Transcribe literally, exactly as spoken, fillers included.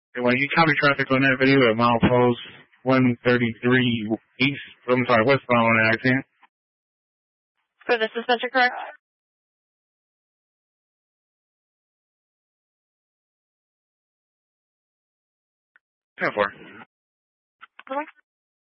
When you copy traffic on that video at milepost one thirty-three east, I'm sorry, westbound on the accent. For the suspension, correct? ten four. Okay.